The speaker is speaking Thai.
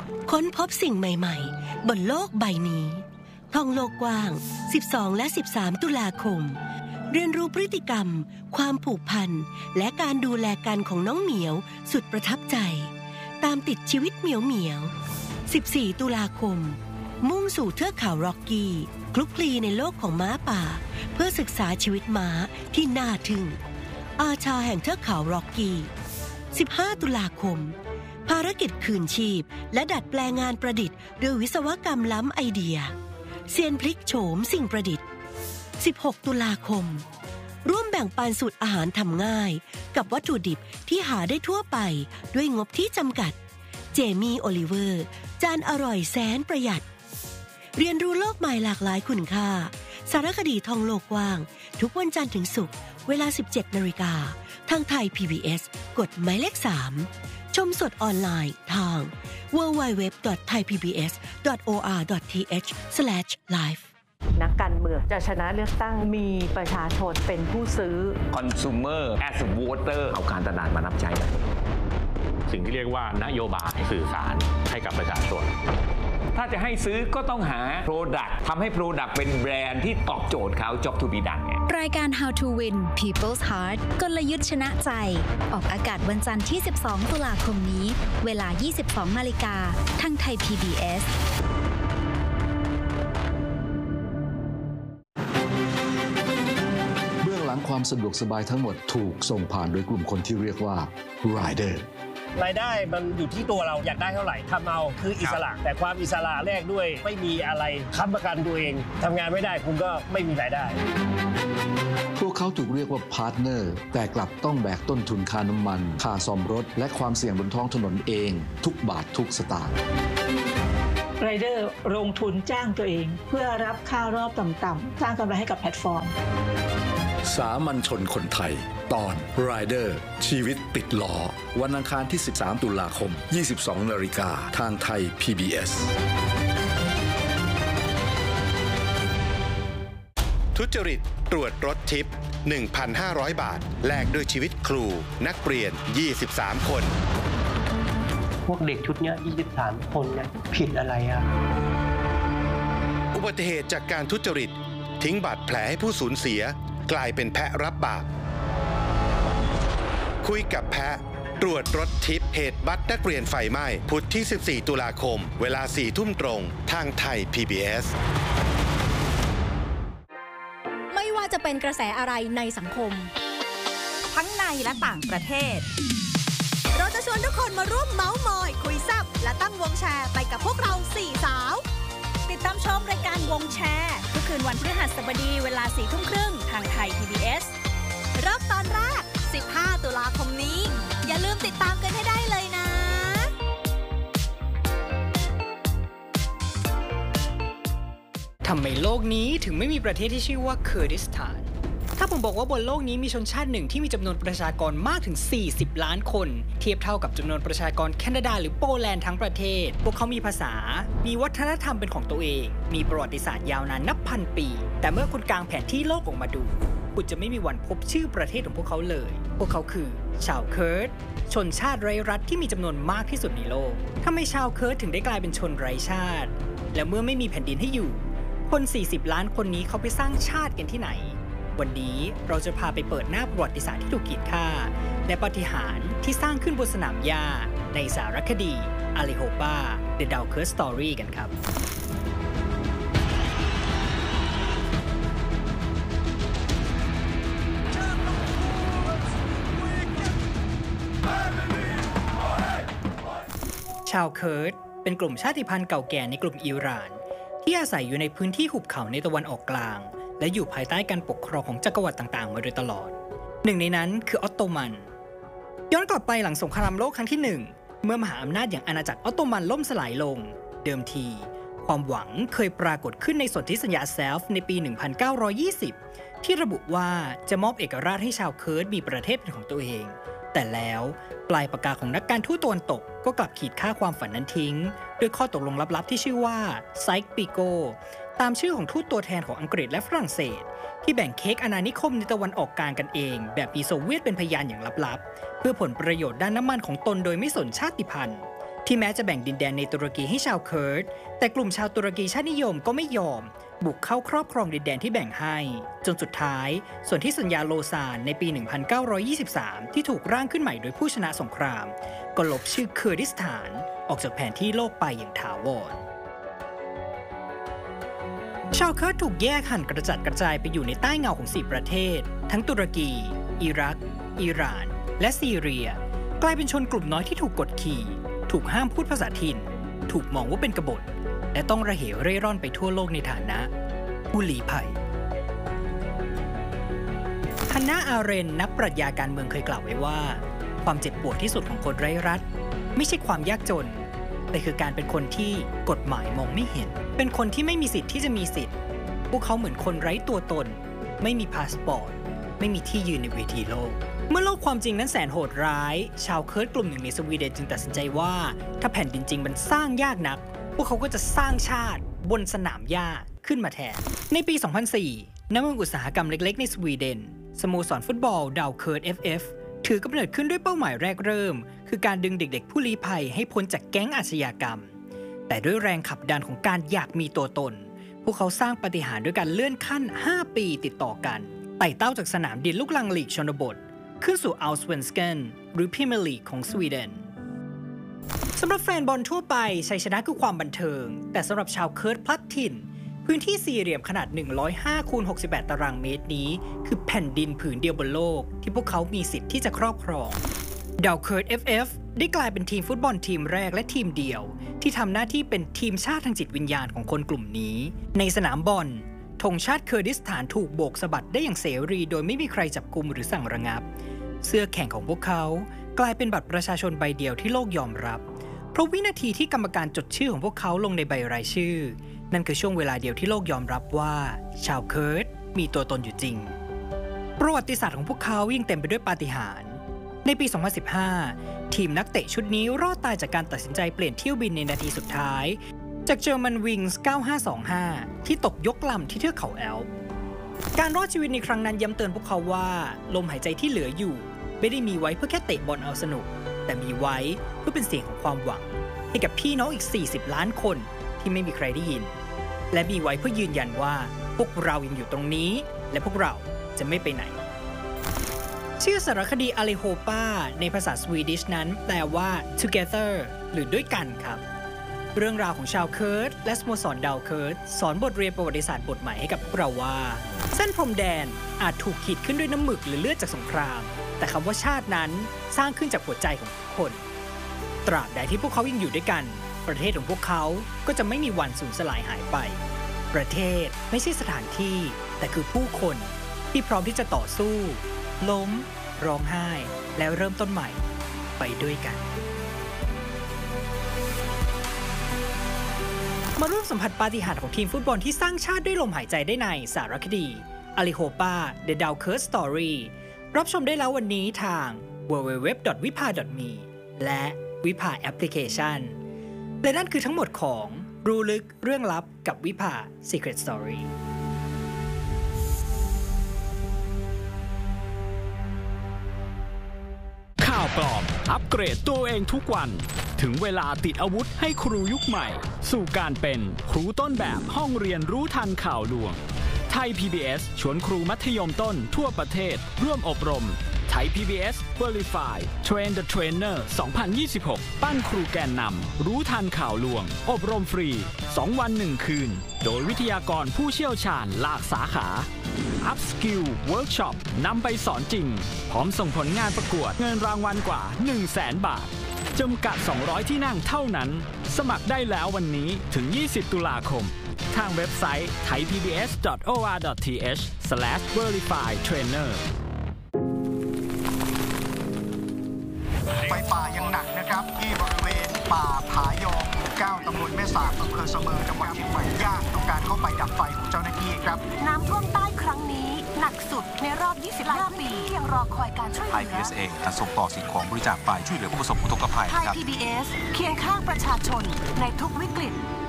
ค้นพบสิ่งใหม่ๆบนโลกใบนี้ท่องโลกกว้าง 12 และ 13 ตุลาคมเรียนรู้พฤติกรรมความผูกพันและการดูแลกันของน้องเหมียวสุดประทับใจตามติดชีวิตเหมียว 14 ตุลาคมมุ่งสู่เทือกเขาร็อกกี้คลุกคลีในโลกของม้าป่าเพื่อศึกษาชีวิตม้าที่น่าทึ่งอาชาแห่งเทือกเขาร็อกกี้ 15 ตุลาคมภารกิจคืนชีพและดัดแปลงงานประดิษฐ์ด้วยวิศวกรรมล้ำไอเดียเซียนพลิกโฉมสิ่งประดิษฐ์ 16 ตุลาคมร่วมแบ่งปันสูตรอาหารทำง่ายกับวัตถุดิบที่หาได้ทั่วไปด้วยงบที่จำกัดเจมี่โอลิเวอร์จานอร่อยแสนประหยัดเรียนรู้โลกใหม่หลากหลายคุณค่าสารคดีท่องโลกกว้างทุกวันจันทร์ถึงศุกร์เวลา 17:00 น.ทางไทย PBS กดหมายเลข 3ชมสดออนไลน์ทาง www.thaipbs.or.th/live นักการเมืองจะชนะเลือกตั้งมีประชาชนเป็นผู้ซื้อ Consumer as a voter เอาการตลาดมารับใช้สิ่งที่เรียกว่านโยบายสื่อสารให้กับประชาชนถ้าจะให้ซื้อก็ต้องหา Product ทำให้ Product เป็นแบรนด์ที่ตอบโจทย์เขา Job to be done รายการ How to Win People's Heart กลยุทธ์ชนะใจออกอากาศวันจันทร์ที่ 12 ตุลาคมนี้เวลา 22:00 น.ทางไทย PBS เบื้องหลังความสะดวกสบายทั้งหมดถูกส่งผ่านโดยกลุ่มคนที่เรียกว่า Rider รายได้มันอยู่ที่ตัวเราอยากได้เท่าไหร่ทำเอาคืออิสระแต่ความอิสระแรกด้วยไม่มีอะไรค้ำประกันตัวเองทำงานไม่ได้คุณก็ไม่มีรายได้พวกเขาถูกเรียกว่าพาร์ทเนอร์แต่กลับต้องแบกต้นทุนค่าน้ำมันค่าซ่อมรถและความเสี่ยงบนท้องถนนเองทุกบาททุกสตางค์ไรเดอร์ลงทุนจ้างตัวเองเพื่อรับค่ารอบต่ำๆสร้างกำไรให้กับแพลตฟอร์มสามัญชนคนไทยตอน Rider ชีวิตติดล้อวันอังคารที่ 13 ตุลาคม 22:00 น.ทางไทย PBS ทุจริตตรวจรถทิป 1,500 บาทแลกด้วยชีวิตครูนักเรียน23 คนพวกเด็กชุดนี้23 คนเนี่ยผิดอะไรอ่ะอุบัติเหตุจากการทุจริตทิ้งบาดแผลให้ผู้สูญเสียกลายเป็นแพะรับบาปคุยกับแพะตรวจรถทิปเหตุบัสนักเรียนไฟไหม้พุธที่ 14 ตุลาคมเวลา 4 ทุ่มตรงทางไทย PBS ไม่ว่าจะเป็นกระแสอะไรในสังคมทั้งในและต่างประเทศเราจะชวนทุกคนมาร่วมเมาส์มอยคุยแซ่บและตั้งวงแชร์ไปกับพวกเรา4สาวติดตามชมรายการวงแชร์ทุกคืนวันพฤหัสบดีเวลา 4 ทุ่มครึ่งทางไทย PBS เริ่มตอนแรก15 ตุลาคมนี้อย่าลืมติดตามกันให้ได้เลยนะทำไมโลกนี้ถึงไม่มีประเทศที่ชื่อว่าคิร์ดิสถานถ้าผมบอกว่าบนโลกนี้มีชนชาติหนึ่งที่มีจำนวนประชากรมากถึง40 ล้านคนเทียบเท่ากับจำนวนประชากรแคนาดาหรือโปแลนด์ทั้งประเทศพวกเขามีภาษามีวัฒนธรรมเป็นของตัวเองมีประวัติศาสตร์ยาวนานนับพันปีแต่เมื่อคุณกางแผนที่โลกออกมาดูคุณจะไม่มีวันพบชื่อประเทศของพวกเขาเลยพวกเขาคือชาวเคิร์ดชนชาติไร้รัฐที่มีจำนวนมากที่สุดในโลกทำไมชาวเคิร์ดถึงได้กลายเป็นชนไร้ชาติและเมื่อไม่มีแผ่นดินให้อยู่คน40 ล้านคนนี้เขาไปสร้างชาติกันที่ไหนวันนี้เราจะพาไปเปิดหน้าประวัติศาสตร์ที่ถูกกีดฆ่าและปาฏิหาริย์ที่สร้างขึ้นบนสนามหญ้าในสารคดี Alihopa The Dowker Story กันครับชาวเคิร์ดเป็นกลุ่มชาติพันธุ์เก่าแก่ในกลุ่มอิหร่านที่อาศัยอยู่ในพื้นที่หุบเขาในตะวันออกกลางและอยู่ภายใต้การปกครองของจักรวรรดิต่างๆมาโดยตลอดหนึ่งในนั้นคือออตโตมันย้อนกลับไปหลังสงครามโลกครั้งที่1เมื่อมหาอำนาจอย่างอาณาจักรออตโตมันล่มสลายลงเดิมทีความหวังเคยปรากฏขึ้นในสนธิสัญญาเซลฟ์ในปี 1920 ที่ระบุว่าจะมอบเอกราชให้ชาวเคิร์ดมีประเทศเป็นของตัวเองแต่แล้วปลายปากกาของนักการทูตตะวันตกก็กลับขีดค่าความฝันนั้นทิ้งด้วยข้อตกลงลับๆที่ชื่อว่าไซค์ปิโกตามชื่อของทูตตัวแทนของอังกฤษและฝรั่งเศสที่แบ่งเค้กอาณานิคมในตะวันออกกลางกันเองแบบมีโซเวียตเป็นพยานอย่างลับๆเพื่อผลประโยชน์ด้านน้ำมันของตนโดยไม่สนชาติพันธุ์ที่แม้จะแบ่งดินแดนในตุรกีให้ชาวเคิร์ดแต่กลุ่มชาวตุรกีชาตินิยมก็ไม่ยอมบุกเข้าครอบครองดินแดนที่แบ่งให้จนสุดท้ายส่วนที่สัญญาโลซานในปี 1923 ที่ถูกร่างขึ้นใหม่โดยผู้ชนะสงครามก็ลบชื่อเคอร์ดิสถานออกจากแผนที่โลกไปอย่างถาวรชาวเคิร์ดถูกแยกหั่นกระจัดกระจายไปอยู่ในใต้เงาของ4ประเทศทั้งตุรกีอิรักอิหร่านและซีเรียกลายเป็นชนกลุ่มน้อยที่ถูกกดขี่ถูกห้ามพูดภาษาถิ่นถูกมองว่าเป็นกบฏและต้องระเหเร่ร่อนไปทั่วโลกในฐานะผู้ลี้ภัยฮันนา อาเรนต์นักปรัชญาการเมืองเคยกล่าวไว้ว่าความเจ็บปวดที่สุดของคนไร้รัฐไม่ใช่ความยากจนแต่คือการเป็นคนที่กฎหมายมองไม่เห็นเป็นคนที่ไม่มีสิทธิ์ที่จะมีสิทธิ์พวกเขาเหมือนคนไร้ตัวตนไม่มีพาสปอร์ตไม่มีที่ยืนในเวทีโลกเมื่อโลกความจริงนั้นแสนโหดร้ายชาวเคิร์ดกลุ่มหนึ่งในสวีเดนจึงตัดสินใจว่าถ้าแผ่นดินจริงมันสร้างยากนักพวกเขาก็จะสร้างชาติบนสนามหญ้าขึ้นมาแทนในปี 2004 ณ เมืองอุตสาหกรรมเล็กๆในสวีเดนสโมสรฟุตบอลดาวเคิร์ด FF ถือกำเนิดขึ้นด้วยเป้าหมายแรกเริ่มคือการดึงเด็กๆผู้ลี้ภัยให้พ้นจากแก๊งอาชญากรรมแต่ด้วยแรงขับดันของการอยากมีตัวตนพวกเขาสร้างปาฏิหาริย์ด้วยการเลื่อนขั้น 5 ปีติดต่อกันไต่เต้าจากสนามดินลูกรังลีกชนบทขึ้นสู่อัลสเวนสเกนหรือพรีเมียร์ลีกของสวีเดนสำหรับแฟนบอลทั่วไปชัยชนะคือความบันเทิงแต่สำหรับชาวเคิร์ดพลัดถิ่นพื้นที่สี่เหลี่ยมขนาด 105x68 ตารางเมตรนี้คือแผ่นดินผืนเดียวบนโลกที่พวกเขามีสิทธิ์ที่จะครอบครองดาวเคิร์ด FF ได้กลายเป็นทีมฟุตบอลทีมแรกและทีมเดียวที่ทำหน้าที่เป็นทีมชาติทางจิตวิญญาณของคนกลุ่มนี้ในสนามบอลธงชาติเคอร์ดิสถานถูกโบกสะบัดได้อย่างเสรีโดยไม่มีใครจับกุมหรือสั่งระงับเสื้อแข่งของพวกเขากลายเป็นบัตรประชาชนใบเดียวที่โลกยอมรับเพราะวินาทีที่กรรมการจดชื่อของพวกเขาลงในใบรายชื่อนั่นคือช่วงเวลาเดียวที่โลกยอมรับว่าชาวเคิร์ดมีตัวตนอยู่จริงประวัติศาสตร์ของพวกเขายังเต็มไปด้วยปาฏิหาริย์ในปี 2015 ทีมนักเตะชุดนี้รอดตายจากการตัดสินใจเปลี่ยนเที่ยวบินในนาทีสุดท้ายจากเจอร์มันวิงส์ 9525 ที่ตกยกลำที่เทือกเขาแอลป์การรอดชีวิตในครั้งนั้นย้ำเตือนพวกเขาว่าลมหายใจที่เหลืออยู่ไม่ได้มีไว้เพื่อแค่เตะบอลเอาสนุกแต่มีไว้เพื่อเป็นเสียงของความหวังให้กับพี่น้องอีก40ล้านคนที่ไม่มีใครได้ยินและมีไว้เพื่อยืนยันว่าพวกเรายังอยู่ตรงนี้และพวกเราจะไม่ไปไหนชื่อสารคดีอเลโฮปาในภาษาสวีดิชนั้นแปลว่า together หรือด้วยกันครับเรื่องราวของชาวเคิร์ดและสโมสรดาวเคิร์ดสอนบทเรียนประวัติศาสตร์บทใหม่ให้กับพวกเราว่าเส้นพรมแดนอาจถูกขีดขึ้นด้วยน้ำหมึกหรือเลือดจากสงครามแต่คำว่าชาตินั้นสร้างขึ้นจากหัวใจของทุกคนตราบใดที่พวกเขายังอยู่ด้วยกันประเทศของพวกเขาก็จะไม่มีวันสูญสลายหายไปประเทศไม่ใช่สถานที่แต่คือผู้คนที่พร้อมที่จะต่อสู้ล้มร้องไห้แล้วเริ่มต้นใหม่ไปด้วยกันมาร่วมสัมผัสปาฏิหาริย์ของทีมฟุตบอลที่สร้างชาติด้วยลมหายใจได้ในสารคดีอเลโฮปา The Dowkirk Story รับชมได้แล้ววันนี้ทาง www.vipa.me และวิภาแอปพลิเคชันและนั่นคือทั้งหมดของรู้ลึกเรื่องลับกับวิภา Secret Story ข่าวปลอมอัปเกรดตัวเองทุกวันถึงเวลาติดอาวุธให้ครูยุคใหม่สู่การเป็นครูต้นแบบห้องเรียนรู้ทันข่าวลวงไทย PBS ชวนครูมัธยมต้นทั่วประเทศร่วมอบรมไทย PBS Verify Train the Trainer 2026 ปั้นครูแกนนำรู้ทันข่าวลวงอบรมฟรี2 วัน 1 คืนโดยวิทยากรผู้เชี่ยวชาญหลากสาขา Up Skill Workshop นำไปสอนจริงพร้อมส่งผลงานประกวดเงินรางวัลกว่า 100,000 บาทจำกัด200ที่นั่งเท่านั้นสมัครได้แล้ววันนี้ถึง20 ตุลาคมทางเว็บไซต์ thaipbs.or.th/verify-trainer ไฟป่ายังหนักนะครับที่บริเวณป่าผายองหมู่9ตำบลแม่สากอำเภอเสมิงจังหวัดเชียงใหม่ยากต่อการเข้าไปดับไฟของเจ้าหน้าที่ครับน้ำท่วมใต้ครั้งนี้หนักสุดในรอบ25 ปียังรอคอยการช่วยเหลือไทย PBS เองจะส่งต่อสิ่งของบริจาคไปช่วยเหลือผู้ประสบอุทกภัยไทย PBS เคียงข้างประชาชนในทุกวิกฤต